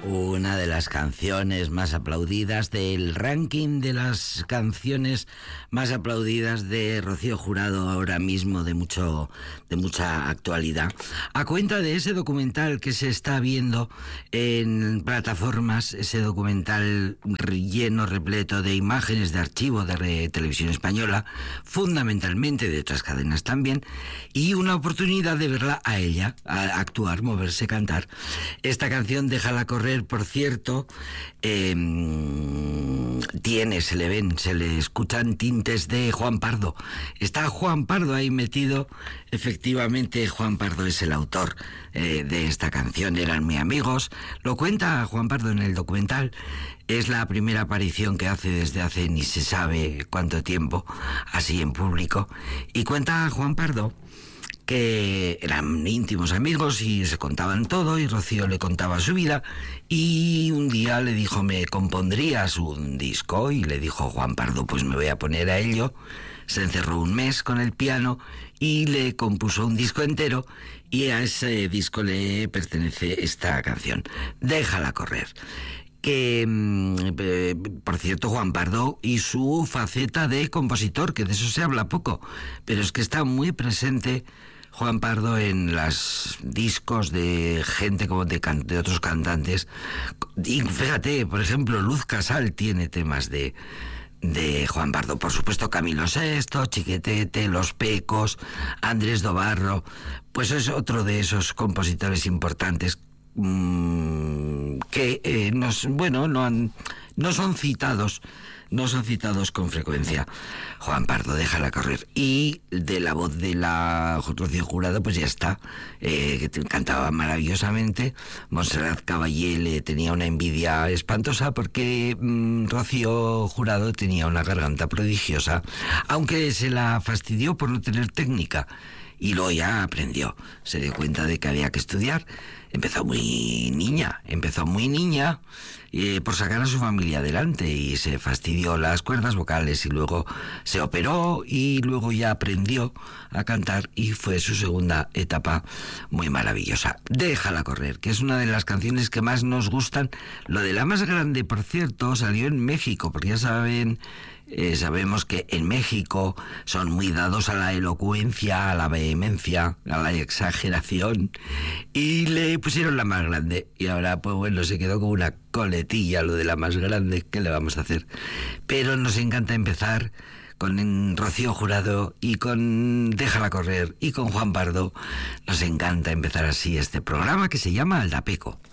Una de las canciones más aplaudidas del ranking de las canciones más aplaudidas de Rocío Jurado ahora mismo, de mucha actualidad, a cuenta de ese documental que se está viendo en plataformas, ese documental lleno, repleto de imágenes de archivo de Televisión Española, fundamentalmente de otras cadenas también, y una oportunidad de verla a ella, a actuar, moverse, cantar. Esta canción, Déjala correr, por cierto, se le escuchan tintes de Juan Pardo. Está Juan Pardo ahí metido. Efectivamente, Juan Pardo es el autor de esta canción. Eran muy amigos. Lo cuenta Juan Pardo en el documental. Es la primera aparición que hace desde hace ni se sabe cuánto tiempo, así en público. Y cuenta Juan Pardo que eran íntimos amigos y se contaban todo, y Rocío le contaba su vida, y un día le dijo: ¿me compondrías un disco? Y le dijo Juan Pardo: pues me voy a poner a ello. Se encerró un mes con el piano y le compuso un disco entero, y a ese disco le pertenece esta canción, Déjala correr. Que, por cierto, Juan Pardo y su faceta de compositor, que de eso se habla poco, pero es que está muy presente Juan Pardo en los discos de gente como de otros cantantes. Y fíjate, por ejemplo, Luz Casal tiene temas de Juan Pardo. Por supuesto, Camilo Sesto, Chiquetete, Los Pecos, Andrés Dobarro. Pues es otro de esos compositores importantes que no son citados con frecuencia. Juan Pardo, Déjala correr. Y de la voz de la Rocío Jurado, pues ya está, que cantaba maravillosamente. Montserrat Caballé le tenía una envidia espantosa porque Rocío Jurado tenía una garganta prodigiosa, aunque se la fastidió por no tener técnica. Y luego ya aprendió, se dio cuenta de que había que estudiar. Empezó muy niña por sacar a su familia adelante, y se fastidió las cuerdas vocales, y luego se operó, y luego ya aprendió a cantar, y fue su segunda etapa muy maravillosa. Déjala correr, que es una de las canciones que más nos gustan. Lo de La Más Grande, por cierto, salió en México, porque ya sabemos que en México son muy dados a la elocuencia, a la vehemencia, a la exageración, y le pusieron La Más Grande, y ahora pues bueno, se quedó como una coletilla lo de La Más Grande. ¿Qué le vamos a hacer? Pero nos encanta empezar con Rocío Jurado y con Déjala correr y con Juan Pardo. Nos encanta empezar así este programa que se llama Aldapeco.